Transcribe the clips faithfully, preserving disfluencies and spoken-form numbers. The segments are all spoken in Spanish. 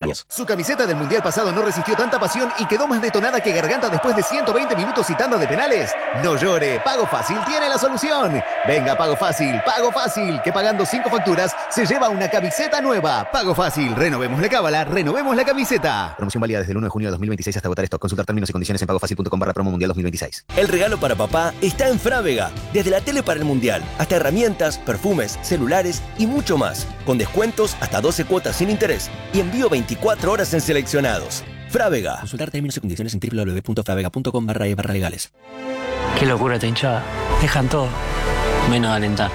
años. Su camiseta del Mundial pasado no resistió tanta pasión y quedó más detonada que Garganta después de ciento veinte minutos y tanda de penales. No llore, Pago Fácil tiene la solución. Venga, Pago Fácil, Pago Fácil, que pagando cinco facturas se lleva una camiseta nueva. Pago Fácil, renovemos la cábala, renovemos la camiseta. Promoción válida desde el uno de junio de dos mil veintiséis hasta agotar stock. Consultar términos y condiciones en pagofacil.com barra promo mundial dos mil veintiséis. El regalo para papá está en Frávega. Desde la tele para el Mundial, hasta herramientas, perfumes, celulares y mucho más. Con descuentos hasta doce cuotas sin interés y envío veinticuatro horas en seleccionados. Frávega. Consultar términos y condiciones en doble u doble u doble u punto fravega punto com barra e barra legales. Qué locura esta hinchada. Dejan todo, menos alentar.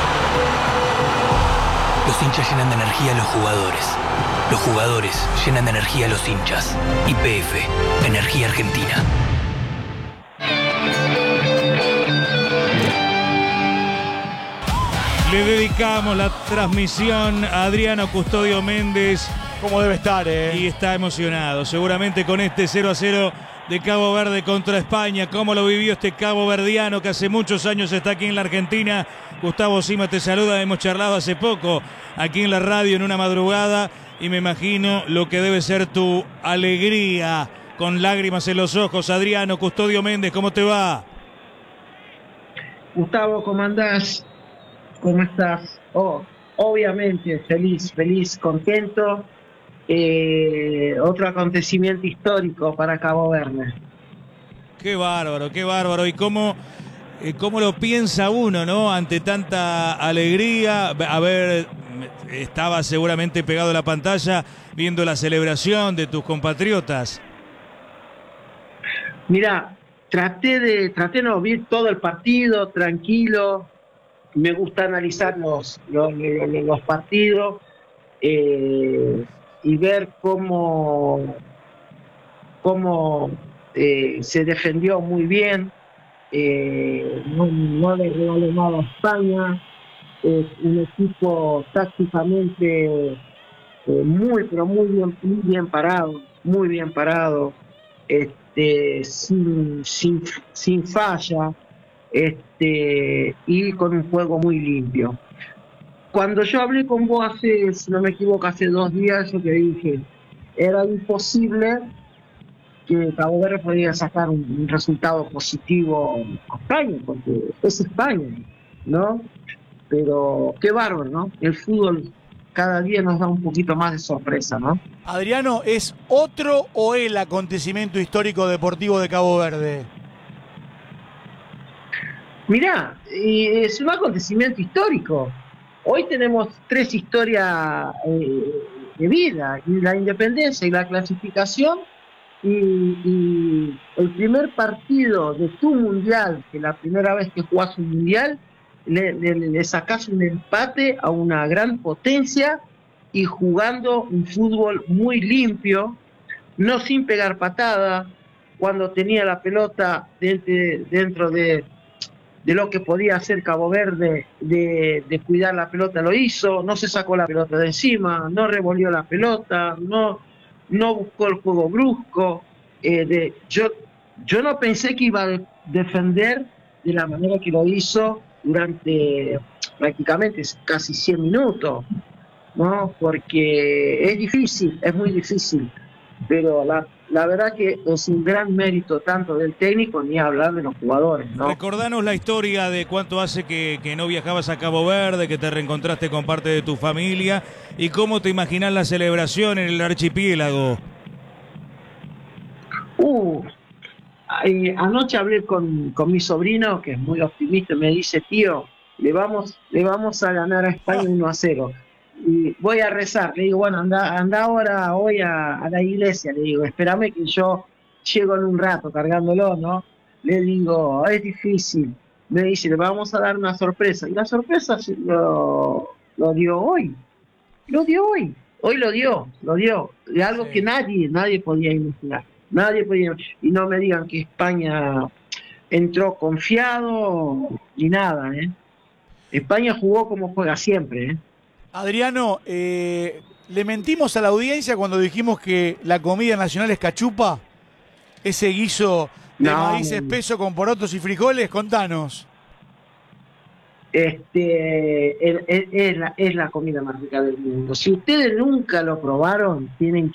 Los hinchas llenan de energía a los jugadores. Los jugadores llenan de energía a los hinchas. Y P F, Energía Argentina. Le dedicamos la transmisión a Adriano Custodio Méndez. Como debe estar, ¿eh? Y está emocionado, seguramente con este cero a cero de Cabo Verde contra España. ¿Cómo lo vivió este cabo verdiano que hace muchos años está aquí en la Argentina? Gustavo Sima te saluda, hemos charlado hace poco aquí en la radio en una madrugada y me imagino lo que debe ser tu alegría con lágrimas en los ojos. Adriano Custodio Méndez, ¿cómo te va? Gustavo, ¿cómo andás? ¿Cómo estás? Oh, obviamente, feliz, feliz, contento. Eh, otro acontecimiento histórico para Cabo Verde. Qué bárbaro, qué bárbaro. ¿Y cómo, eh, cómo lo piensa uno, no? Ante tanta alegría. A ver, estaba seguramente pegado a la pantalla viendo la celebración de tus compatriotas. Mira, traté de, traté de no ver todo el partido, tranquilo. Me gusta analizar los, los, los partidos. Eh, y ver cómo, cómo eh, se defendió muy bien, eh, no, no le regaló nada a España, es un equipo tácticamente eh, muy, pero muy bien, muy bien parado, muy bien parado, este, sin, sin, sin falla, este, y con un juego muy limpio. Cuando yo hablé con vos hace, si no me equivoco, hace dos días, yo te dije, era imposible que Cabo Verde podía sacar un, un resultado positivo a España, porque es España, ¿no? Pero qué bárbaro, ¿no? El fútbol cada día nos da un poquito más de sorpresa, ¿no? Adriano, ¿es otro o el acontecimiento histórico deportivo de Cabo Verde? Mirá, es un acontecimiento histórico. Hoy tenemos tres historias eh, de vida, y la independencia y la clasificación, y, y el primer partido de tu mundial, que la primera vez que jugás un mundial, le, le, le sacás un empate a una gran potencia y jugando un fútbol muy limpio, no sin pegar patada, cuando tenía la pelota dentro de... Dentro de de lo que podía hacer Cabo Verde, de, de cuidar la pelota, lo hizo, no se sacó la pelota de encima, no revolvió la pelota, no, no buscó el juego brusco. Eh, de, yo, yo no pensé que iba a defender de la manera que lo hizo durante prácticamente casi cien minutos, ¿no? Porque es difícil, es muy difícil, pero la La verdad que es un gran mérito tanto del técnico ni hablar de los jugadores, ¿no? Recordanos la historia de cuánto hace que, que no viajabas a Cabo Verde, que te reencontraste con parte de tu familia y cómo te imaginas la celebración en el archipiélago. Uh, eh, anoche hablé con, con mi sobrino, que es muy optimista, me dice, tío, le vamos, le vamos a ganar a España uno a cero. Y voy a rezar, le digo, bueno, anda, anda ahora hoy a, a la iglesia, le digo, espérame que yo llego en un rato cargándolo, ¿no? Le digo, es difícil. Me dice, le vamos a dar una sorpresa. Y la sorpresa lo, lo dio hoy. Lo dio hoy. Hoy lo dio, lo dio. De algo sí. que nadie, nadie podía imaginar. Nadie podía. Y no me digan que España entró confiado ni nada, ¿eh? España jugó como juega siempre, ¿eh? Adriano, eh, ¿le mentimos a la audiencia cuando dijimos que la comida nacional es cachupa? Ese guiso de no, maíz espeso con porotos y frijoles, contanos. Este, es, es, es, la, es la comida más rica del mundo. Si ustedes nunca lo probaron, tienen que